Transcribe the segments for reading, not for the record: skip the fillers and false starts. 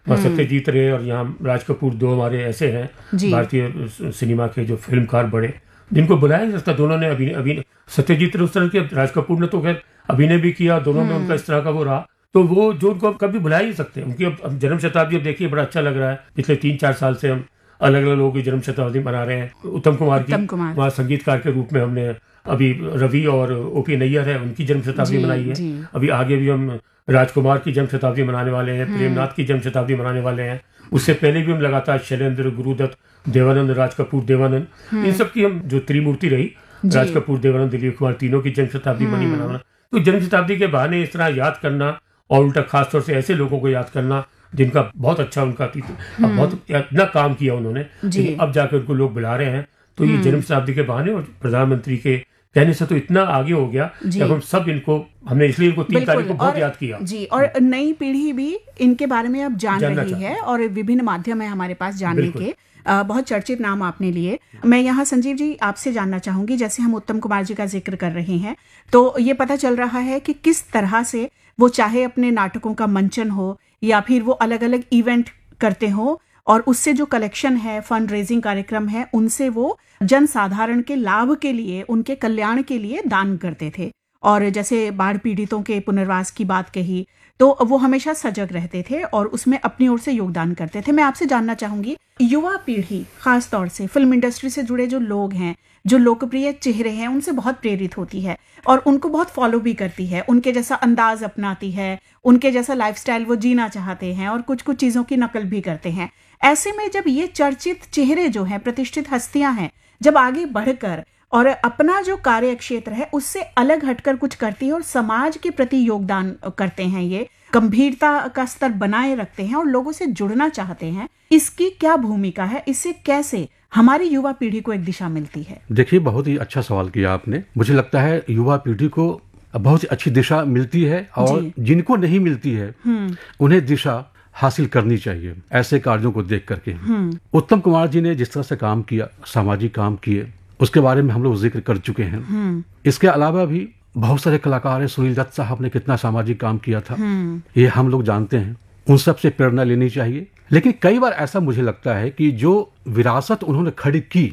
वहाँ सत्यजीत रे और यहाँ राज कपूर, दो हमारे ऐसे हैं भारतीय सिनेमा के जो फिल्मकार बड़े, जिनको बुलाया नहीं सकता। दोनों ने अभी सत्यजीत रे उस तरह के, राज कपूर ने तो खैर अभिनय भी किया, दोनों में उनका इस तरह का वो रहा, तो वो जो उनको कभी बुला ही नहीं सकते। उनकी अब जन्म शताब्दी अब देखिए, बड़ा अच्छा लग रहा है। पिछले 3-4 साल से हम अलग अलग लोगों की जन्म शताब्दी मना रहे हैं। उत्तम कुमार की वहाँ संगीतकार के रूप में हमने अभी रवि और ओपी नैयर है, उनकी जन्म शताब्दी मनाई है। अभी आगे भी हम राजकुमार की जन्म शताब्दी मनाने वाले हैं, प्रेमनाथ की जन्म शताब्दी मनाने वाले हैं। उससे पहले भी हम लगातार शैलेंद्र, गुरुदत्त, देवानंद, राज कपूर, देवानंद, इन सब की हम जो त्रिमूर्ति रही, राज कपूर, देवानंद, दिलीप कुमार, तीनों की जन्म शताब्दी मनाना। तो जन्म शताब्दी के बहाने इस तरह याद करना, और उल्टा खासतौर से ऐसे लोगों को याद करना जिनका बहुत अच्छा उनका बहुत इतना काम किया उन्होंने, अब जाकर उनको लोग बुला रहे हैं। तो ये जन्म शताब्दी के बहाने और प्रधानमंत्री के कहने से तो इतना आगे हो गया कि अब हम सब इनको, हमने इसलिए इनको 3 तारीख को बहुत याद किया जी। और नई पीढ़ी भी इनके बारे में अब जान रही है और विभिन्न माध्यम है हमारे पास जानने के। बहुत चर्चित नाम आपने लिए। मैं यहाँ संजीव जी आपसे जानना चाहूंगी, जैसे हम उत्तम कुमार जी का जिक्र कर रहे हैं, तो ये पता चल रहा है कि किस तरह से वो चाहे अपने नाटकों का मंचन हो या फिर वो अलग अलग इवेंट करते हो, और उससे जो कलेक्शन है, फंड रेजिंग कार्यक्रम है, उनसे वो जन साधारण के लाभ के लिए, उनके कल्याण के लिए दान करते थे। और जैसे बाढ़ पीड़ितों के पुनर्वास की बात कही, तो वो हमेशा सजग रहते थे और उसमें अपनी ओर से योगदान करते थे। मैं आपसे जानना चाहूंगी, युवा पीढ़ी खास तौर से फिल्म इंडस्ट्री से जुड़े जो लोग हैं, जो लोकप्रिय चेहरे हैं, उनसे बहुत प्रेरित होती है और उनको बहुत फॉलो भी करती है, उनके जैसा अंदाज अपनाती है, उनके जैसा लाइफस्टाइल वो जीना चाहते हैं और कुछ कुछ चीजों की नकल भी करते हैं। ऐसे में जब ये चर्चित चेहरे जो हैं, प्रतिष्ठित हस्तियां हैं, जब आगे बढ़कर और अपना जो कार्य क्षेत्र है उससे अलग हटकर कुछ करती है और समाज के प्रति योगदान करते हैं, ये गंभीरता का स्तर बनाए रखते हैं और लोगों से जुड़ना चाहते हैं, इसकी क्या भूमिका है? इससे कैसे हमारी युवा पीढ़ी को एक दिशा मिलती है? देखिए, बहुत ही अच्छा सवाल किया आपने। मुझे लगता है युवा पीढ़ी को बहुत ही अच्छी दिशा मिलती है और जिनको नहीं मिलती है उन्हें दिशा हासिल करनी चाहिए ऐसे कार्यों को देख करके। उत्तम कुमार जी ने जिस तरह से काम किया, सामाजिक काम किए, उसके बारे में हम लोग जिक्र कर चुके हैं। इसके अलावा भी बहुत सारे कलाकार हैं। सुनील दत्त साहब ने कितना सामाजिक काम किया था, ये हम लोग जानते हैं। उन सब से प्रेरणा लेनी चाहिए। लेकिन कई बार ऐसा मुझे लगता है कि जो विरासत उन्होंने खड़ी की,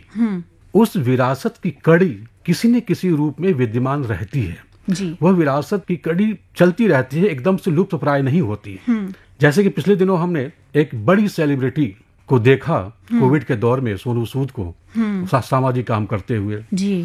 उस विरासत की कड़ी किसी न किसी रूप में विद्यमान रहती है। वह विरासत की कड़ी चलती रहती है, एकदम से लुप्त प्राय नहीं होती। जैसे कि पिछले दिनों हमने एक बड़ी सेलिब्रिटी को देखा कोविड के दौर में, सोनू सूद को सामाजिक काम करते हुए।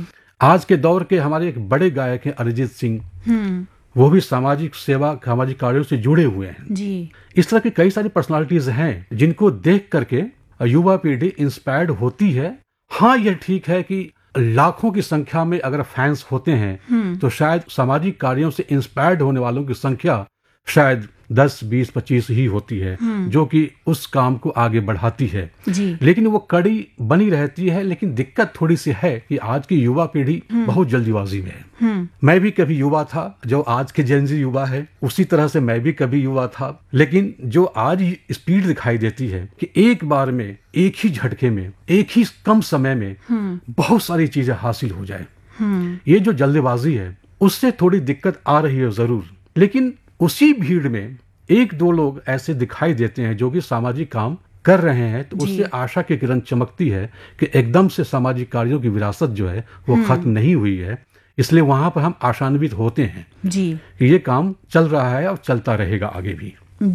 आज के दौर के हमारे एक बड़े गायक हैं अरिजीत सिंह, वो भी सामाजिक सेवा, सामाजिक कार्यों से जुड़े हुए हैं। इस तरह की कई सारी पर्सनालिटीज हैं जिनको देख करके युवा पीढ़ी इंस्पायर्ड होती है। हाँ, यह ठीक है कि लाखों की संख्या में अगर फैंस होते हैं तो शायद सामाजिक कार्यों से इंस्पायर्ड होने वालों की संख्या शायद 10, 20, 25 ही होती है, जो कि उस काम को आगे बढ़ाती है। लेकिन वो कड़ी बनी रहती है। लेकिन दिक्कत थोड़ी सी है कि आज की युवा पीढ़ी बहुत जल्दीबाजी में है। मैं भी कभी युवा था, जो आज के जेनजी युवा है, उसी तरह से मैं भी कभी युवा था। लेकिन जो आज स्पीड दिखाई देती है कि एक बार में, एक ही झटके में, एक ही कम समय में बहुत सारी चीजें हासिल हो जाए, ये जो जल्दबाजी है उससे थोड़ी दिक्कत आ रही है जरूर। लेकिन उसी भीड़ में 1-2 लोग ऐसे दिखाई देते हैं जो कि सामाजिक काम कर रहे हैं, तो उससे आशा की किरण चमकती है कि एकदम से सामाजिक कार्यों की विरासत जो है वो खत्म नहीं हुई है। इसलिए वहां पर हम आशान्वित होते हैं कि ये काम चल रहा है और चलता रहेगा आगे भी।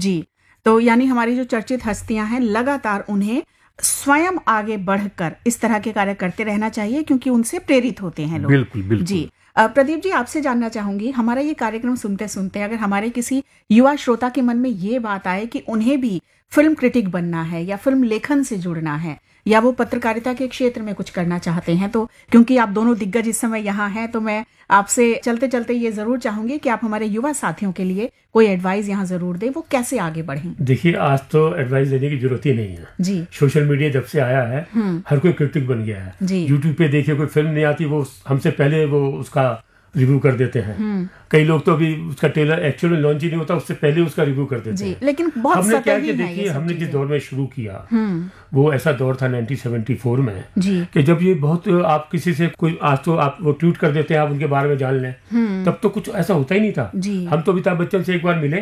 तो यानी हमारी जो चर्चित हस्तियां हैं, लगातार उन्हें स्वयं आगे बढ़कर इस तरह के कार्य करते रहना चाहिए, क्योंकि उनसे प्रेरित होते हैं लोग। बिल्कुल। प्रदीप जी, आपसे जानना चाहूंगी, हमारा ये कार्यक्रम सुनते सुनते अगर हमारे किसी युवा श्रोता के मन में ये बात आए कि उन्हें भी फिल्म क्रिटिक बनना है या फिल्म लेखन से जुड़ना है या वो पत्रकारिता के क्षेत्र में कुछ करना चाहते हैं, तो क्योंकि आप दोनों दिग्गज इस समय यहाँ हैं, तो मैं आपसे चलते चलते ये जरूर चाहूंगी कि आप हमारे युवा साथियों के लिए कोई एडवाइस यहाँ जरूर दें, वो कैसे आगे बढ़ें। देखिए, आज तो एडवाइस देने की जरूरत ही नहीं है। सोशल मीडिया जब से आया है हर कोई क्रिटिक बन गया है। यूट्यूब पे देखिए, कोई फिल्म नहीं आती, वो हमसे पहले वो उसका रिव्यू कर देते हैं। कई लोग तो अभी उसका ट्रेलर एक्चुअली लॉन्च ही नहीं होता, उससे पहले उसका रिव्यू कर देते हैं। लेकिन बहुत हमने क्या कि देखिए, हमने जिस दौर में शुरू किया वो ऐसा दौर था 1974 में कि जब ये बहुत, आप किसी से कोई, आज तो आप वो ट्वीट कर देते हैं, आप उनके बारे में जान लें, तब तो कुछ ऐसा होता ही नहीं था। हम तो अमिताभ बच्चन से एक बार मिले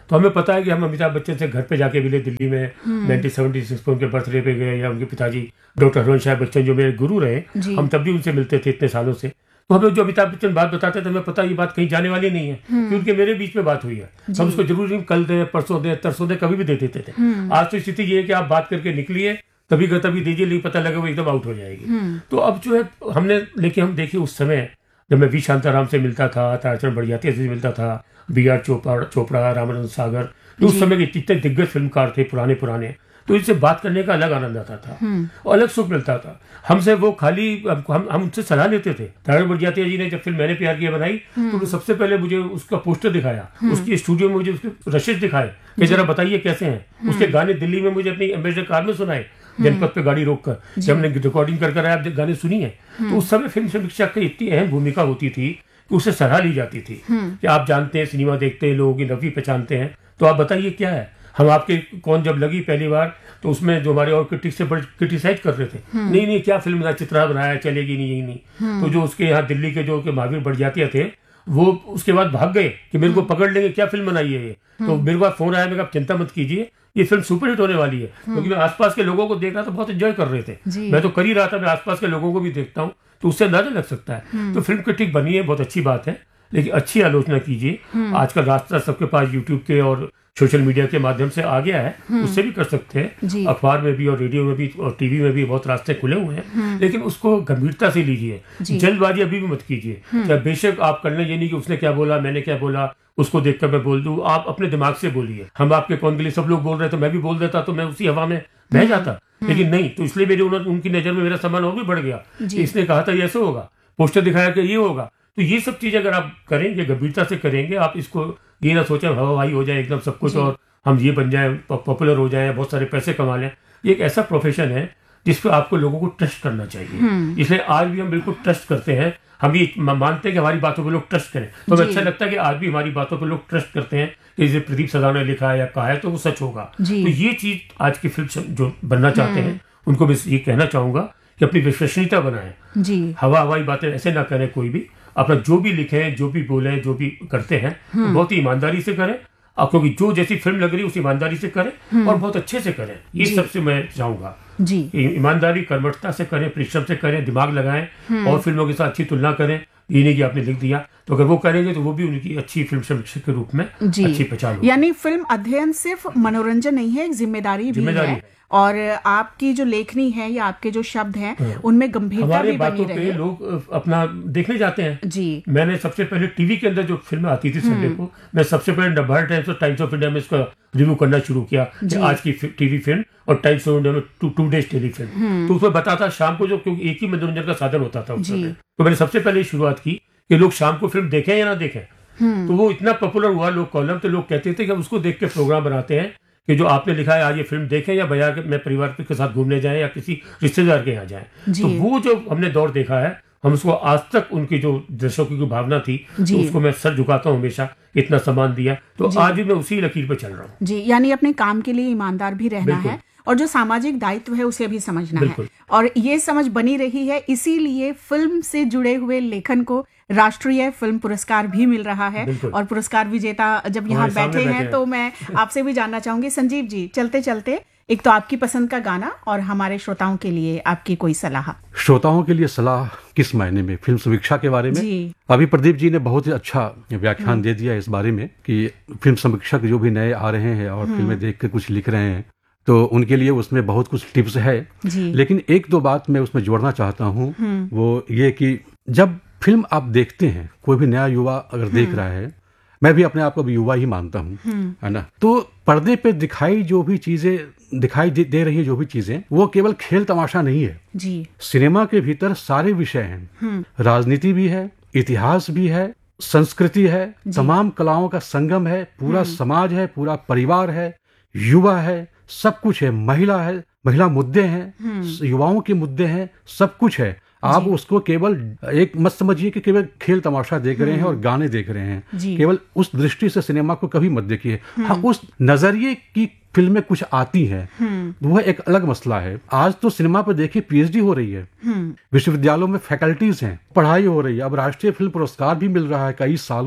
तो हमें पता है कि हम अमिताभ बच्चन से घर पे जाके मिले दिल्ली में 1976 को उनके बर्थडे पे गए, या उनके पिताजी डॉक्टर हरवंश साहब बच्चन जो मेरे गुरु रहे, हम तब भी उनसे मिलते थे इतने सालों से। तो हमें जो अमिताभ बच्चन बात बताते थे हमें पता ये बात कहीं जाने वाली नहीं है, क्योंकि मेरे बीच में बात हुई है। हम उसको जरूर नहीं कल दे, परसों दे, तरसों दे, कभी भी दे देते थे। आज तो स्थिति ये है कि आप बात करके निकलिए, तभी दीजिए, नहीं पता लगे वो एकदम आउट हो जाएगी। तो अब जो है हमने, लेकिन हम देखिए उस समय जब मैं वी शांताराम से मिलता था, ताराचंद बढ़ियाती से मिलता था, बी.आर. चोपड़ा, रामानंद सागर, उस समय के कितने दिग्गज फिल्मकार थे पुराने, तो इनसे बात करने का अलग आनंद आता था और अलग सुख मिलता था। हमसे वो खाली हम उनसे सलाह लेते थे। ताराचंद बढ़ियाती जी ने जब फिल्म मैंने प्यार किया बनाई, तो सबसे पहले मुझे उसका पोस्टर दिखाया, उसकी स्टूडियो में मुझे उसके रशीद दिखाए कि जरा बताइए कैसे हैं। उसके गाने दिल्ली में मुझे अपनी एम्बेसडर कार में सुनाए, जनपद पे गाड़ी रोककर, जब हमने रिकॉर्डिंग कर आया, आप गाने सुनी है। तो उस समय फिल्म समीक्षा की इतनी अहम भूमिका होती थी कि उससे सलाह ली जाती थी कि आप जानते हैं, सिनेमा देखते हैं, लोगों की रवि पहचानते हैं, तो आप बताइए क्या है। हम आपके कौन जब लगी पहली बार, तो उसमें जो हमारे और क्रिटिक्स से बड़े क्रिटिसाइज कर रहे थे, नहीं क्या फिल्म ना चित्रा बनाया, चलेगी नहीं, यही नहीं। तो जो उसके यहाँ दिल्ली के जो महावीर बढ़ियातिया थे, वो उसके बाद भाग गए कि मेरे को पकड़ लेंगे, क्या फिल्म बनाई है ये। तो मेरे पास फोन आया, मैं कहा चिंता मत कीजिए, ये फिल्म सुपरहिट होने वाली है। क्योंकि मैं आसपास के लोगों को देख रहा था, बहुत एंजॉय कर रहे थे। मैं तो कर ही रहा था, मैं आसपास के लोगों को भी देखता हूँ, तो उससे अंदाजा लग सकता है। तो फिल्म क्रिटिक बनी है, बहुत अच्छी बात है, लेकिन अच्छी आलोचना कीजिए। आजकल रास्ता सबके पास यूट्यूब के और सोशल मीडिया के माध्यम से आ गया है, उससे भी कर सकते हैं। अखबार में भी और रेडियो में भी और टीवी में भी बहुत रास्ते खुले हुए हैं, लेकिन उसको गंभीरता से लीजिए, जल्दबाजी अभी भी मत कीजिए। चाहे बेशक आप कर लें, ये नहीं कि उसने क्या बोला, मैंने क्या बोला, उसको देखकर मैं बोल दूं। आप अपने दिमाग से बोलिए। हम आपके कौन के लिए, सब लोग बोल रहे थे, मैं भी बोल देता तो मैं उसी हवा में बह जाता, लेकिन नहीं। तो इसलिए मेरे उनकी नजर में मेरा सम्मान और भी बढ़ गया। इसने कहा था ये ऐसे होगा, पोस्टर दिखाया कि ये होगा। तो ये सब चीजें अगर आप करेंगे, गंभीरता से करेंगे, आप इसको ये ना सोचें हवाई हो जाए एकदम सब कुछ और हम ये बन जाए, पॉपुलर हो जाए, बहुत सारे पैसे कमा लें। ये एक ऐसा प्रोफेशन है जिस पर आपको लोगों को ट्रस्ट करना चाहिए। इसलिए आज भी हम बिल्कुल ट्रस्ट करते हैं। हम ये मानते हैं कि हमारी बातों पर लोग ट्रस्ट करें, तो हमें अच्छा लगता है कि आज भी हमारी बातों पर लोग ट्रस्ट करते हैं कि जैसे प्रदीप सदा ने लिखा है या कहा है तो वो सच होगा। तो ये चीज आज की फिल्म जो बनना चाहते हैं उनको मैं ये कहना चाहूंगा कि अपनी विश्वसनीयता बनाएं। हवाई बातें ऐसे ना करें, कोई भी अपना जो भी लिखें, जो भी बोले, जो भी करते हैं बहुत ही ईमानदारी से करें, क्योंकि जो जैसी फिल्म लग रही है उस ईमानदारी से करें और बहुत अच्छे से करें। ये सबसे मैं चाहूंगा, ईमानदारी, कर्मठता से करें, परिश्रम से करें, दिमाग लगाएं और फिल्मों के साथ अच्छी तुलना करें। ये नहीं कि आपने लिख दिया, तो अगर वो करेंगे तो वो भी उनकी अच्छी फिल्म समीक्षक के रूप में अच्छी पहचान होगी। यानी फिल्म अध्ययन सिर्फ मनोरंजन नहीं है, एक जिम्मेदारी भी है। और आपकी जो लेखनी है या आपके जो शब्द हैं उनमें गंभीरता भी बनी रहे। लोग अपना देखने जाते हैं जी। मैंने सबसे पहले टीवी के अंदर जो फिल्में आती थी संडे को, मैं सबसे पहले भारत टाइम्स और टाइम्स ऑफ इंडिया में इसका रिव्यू करना शुरू किया कि आज की टीवी फिल्म, और टाइम्स ऑफ इंडिया में टू डेज टेली फिल्म। तो उसमें बताता शाम को, जो क्योंकि एक ही मनोरंजन का साधन होता था उस समय, तो मैंने सबसे पहले शुरुआत की कि लोग शाम को फिल्म देखें या ना देखें। तो वो इतना पॉपुलर हुआ लोग कॉलम, तो लोग कहते थे कि उसको देख के प्रोग्राम बनाते हैं कि जो आपने लिखा है आज ये फिल्म देखें, या भैया मैं परिवार के साथ घूमने जाएं या किसी रिश्तेदार के यहाँ जाएं। तो वो जो हमने दौर देखा है, हम उसको आज तक उनकी जो दर्शकों की भावना थी, तो उसको मैं सर झुकाता हूँ हमेशा, इतना सम्मान दिया। तो आज भी मैं उसी लकीर पर चल रहा हूँ जी। यानी अपने काम के लिए ईमानदार भी रहना है और जो सामाजिक दायित्व है उसे भी समझना है, और ये समझ बनी रही है। इसीलिए फिल्म से जुड़े हुए लेखन को राष्ट्रीय फिल्म पुरस्कार भी मिल रहा है। और पुरस्कार विजेता जब यहाँ बैठे हैं तो मैं आपसे भी जानना चाहूंगी, संजीव जी, चलते चलते एक तो आपकी पसंद का गाना और हमारे श्रोताओं के लिए आपकी कोई सलाह। श्रोताओं के लिए सलाह किस मायने में? फिल्म समीक्षा के बारे में जी। अभी प्रदीप जी ने बहुत ही अच्छा व्याख्यान दे दिया इस बारे में कि फिल्म समीक्षक जो भी नए आ रहे हैं और फिल्में देख कर कुछ लिख रहे हैं, तो उनके लिए उसमें बहुत कुछ टिप्स है। लेकिन एक दो बात मैं उसमें जोड़ना चाहता हूँ, वो ये कि जब फिल्म आप देखते हैं, कोई भी नया युवा अगर देख रहा है, मैं भी अपने आप को भी युवा ही मानता हूँ, है ना, तो पर्दे पे दिखाई जो भी चीजें दिखाई दे रही है, जो भी चीजें, वो केवल खेल तमाशा नहीं है जी। सिनेमा के भीतर सारे विषय हैं, राजनीति भी है, इतिहास भी है, संस्कृति है, तमाम कलाओं का संगम है, पूरा समाज है, पूरा परिवार है, युवा है, सब कुछ है, महिला मुद्दे हैं, युवाओं के मुद्दे हैं, सब कुछ है। आप उसको केवल एक मत समझिए कि केवल खेल तमाशा देख रहे हैं और गाने देख रहे हैं, केवल उस दृष्टि से सिनेमा को कभी मत देखिए। हाँ, उस नजरिए की फिल्में कुछ आती हैं, वह एक अलग मसला है। आज तो सिनेमा पर देखिए पीएचडी हो रही है, विश्वविद्यालयों में फैकल्टीज हैं, पढ़ाई हो रही है, अब राष्ट्रीय फिल्म पुरस्कार भी मिल रहा है कई सालों से।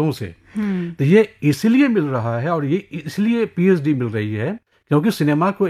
तो ये इसलिए मिल रहा है और ये इसलिए पीएचडी मिल रही है क्योंकि सिनेमा को